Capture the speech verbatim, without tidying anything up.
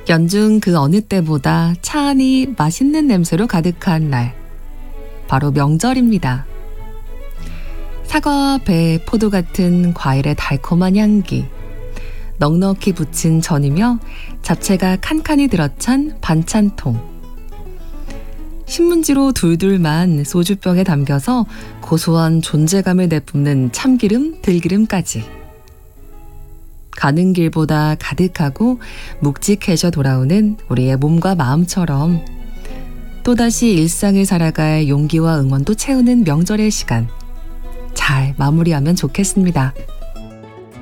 연중 그 어느 때보다 차 안이 맛있는 냄새로 가득한 날. 바로 명절입니다. 사과, 배, 포도 같은 과일의 달콤한 향기, 넉넉히 부친 전이며 잡채가 칸칸이 들어찬 반찬통, 신문지로 둘둘만 소주병에 담겨서 고소한 존재감을 내뿜는 참기름, 들기름까지. 가는 길보다 가득하고 묵직해져 돌아오는 우리의 몸과 마음처럼 또다시 일상을 살아갈 용기와 응원도 채우는 명절의 시간, 잘 마무리하면 좋겠습니다.